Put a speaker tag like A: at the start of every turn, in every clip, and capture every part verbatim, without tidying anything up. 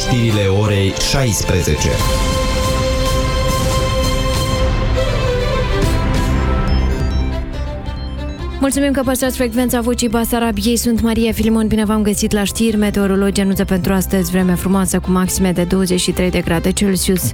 A: știrile orei șaisprezece.
B: Mulțumim că păstrați frecvența Vocii Basarabiei. Sunt Maria Filimon, bine v-am găsit la știri. Meteorologii anunță pentru astăzi vreme frumoasă cu maxime de douăzeci și trei de grade Celsius.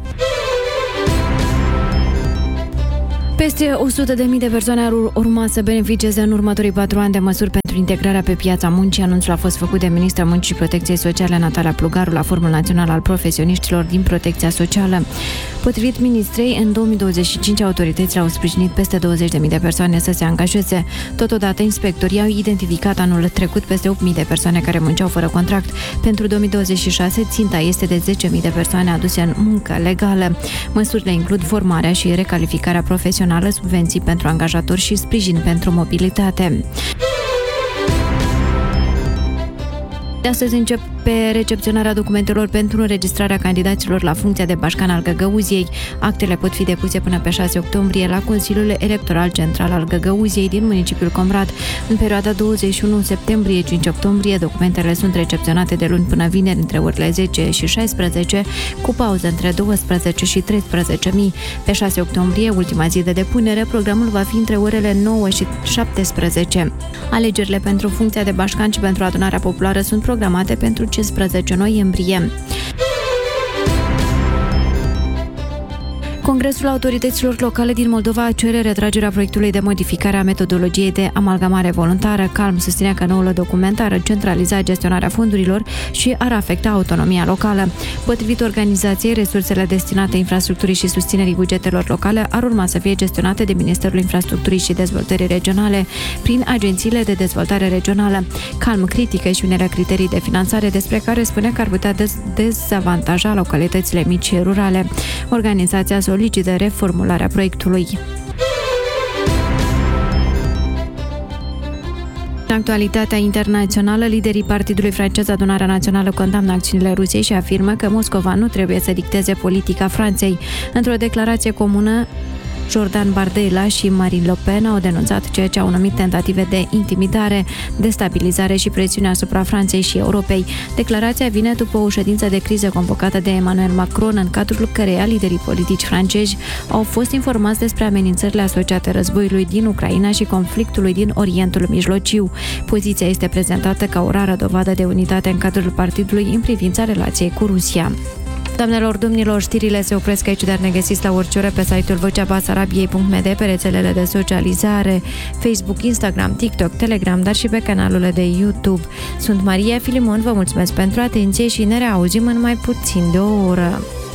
B: Peste o sută de mii de persoane ar urma să beneficieze în următorii patru ani de măsuri pentru integrarea pe piața muncii. Anunțul a fost făcut de Ministra Muncii și Protecției Sociale Natalia Plugaru la Forumul Național al Profesioniștilor din Protecția Socială. Potrivit ministrei, în două mii douăzeci și cinci autoritățile au sprijinit peste douăzeci de mii de persoane să se angajeze. Totodată, inspectorii au identificat anul trecut peste opt mii de persoane care munceau fără contract. Pentru două mii douăzeci și șase, ținta este de zece mii de persoane aduse în muncă legală. Măsurile includ formarea și recalificarea profesională, subvenții pentru angajatori și sprijin pentru mobilitate. De astăzi începe recepționarea documentelor pentru înregistrarea candidaților la funcția de bașcan al Găgăuziei. Actele pot fi depuse până pe șase octombrie la Consiliul Electoral Central al Găgăuziei din municipiul Comrat. În perioada douăzeci și unu septembrie - cinci octombrie, documentele sunt recepționate de luni până vineri între orele zece și șaisprezece, cu pauză între douăsprezece și treisprezece mii. Pe șase octombrie, ultima zi de depunere, programul va fi între orele nouă și șaptesprezece. Alegerile pentru funcția de bașcan și pentru adunarea populară sunt programate pentru cincisprezece noiembrie. Congresul Autorităților Locale din Moldova cere retragerea proiectului de modificare a metodologiei de amalgamare voluntară. Calm susținea că noul document ar centraliza gestionarea fondurilor și ar afecta autonomia locală. Potrivit organizației, resursele destinate infrastructurii și susținerii bugetelor locale ar urma să fie gestionate de Ministerul Infrastructurii și Dezvoltării Regionale prin agențiile de dezvoltare regională. Calm critică și unele criterii de finanțare despre care spunea că ar putea dez- dezavantaja localitățile mici și rurale. Organizația solicită reformularea proiectului. În actualitatea internațională, liderii partidului francez Adunarea Națională condamnă acțiunile Rusiei și afirmă că Moscova nu trebuie să dicteze politica Franței. Într-o declarație comună, Jordan Bardella și Marine Le Pen au denunțat ceea ce au numit tentative de intimidare, destabilizare și presiune asupra Franței și Europei. Declarația vine după o ședință de criză convocată de Emmanuel Macron, în cadrul căreia liderii politici francezi au fost informați despre amenințările asociate războiului din Ucraina și conflictului din Orientul Mijlociu. Poziția este prezentată ca o rară dovadă de unitate în cadrul partidului în privința relației cu Rusia. Doamnelor, domnilor, știrile se opresc aici, dar ne găsiți la orice oră pe site-ul vocea basarabiei punct m d, pe rețelele de socializare, Facebook, Instagram, TikTok, Telegram, dar și pe canalul de YouTube. Sunt Maria Filimon, vă mulțumesc pentru atenție și ne reauzim în mai puțin de o oră.